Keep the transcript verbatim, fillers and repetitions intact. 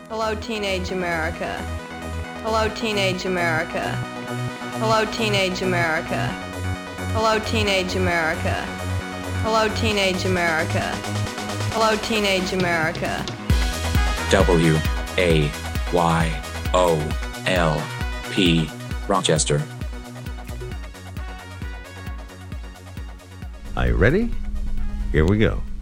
Hello, teenage America. Hello, teenage America. Hello, teenage America. Hello, teenage America. Hello, teenage America. Hello, teenage America. W A Y O L P Rochester. Are you ready? Here we go.